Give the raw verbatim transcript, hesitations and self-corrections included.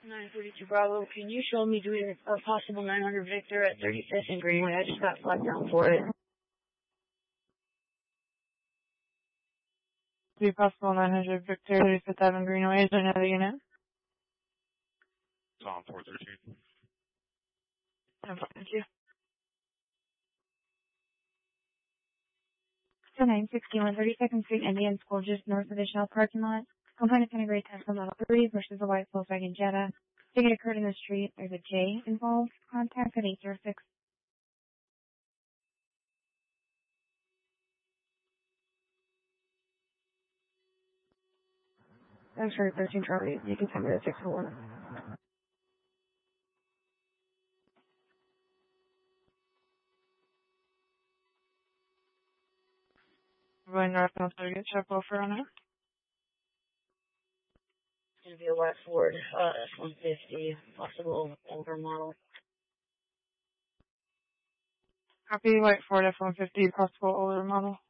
nine thirty-two Bravo, can you show me doing a possible nine hundred Victor at thirty-fifth and Greenway? I just got flagged down for it. Be possible nine hundred Victor, thirty-fifth Avenue Greenway. Is there another unit? Tom, four thirteen. No, thank you. So nine sixty-one thirty-second Street, Indian School, just north of the Shell parking lot. Complainant in a gray Tesla Model three versus a white Volkswagen Jetta. Ticket occurred in the street. There's a J involved. Contact at eight zero six. Thanks for thirteen Charlie. You can send me to six four one. Going north, North Target, check offer on it. It's going to be a white Ford, uh, F one fifty, possible older model. Copy, white Ford F one fifty, possible older model.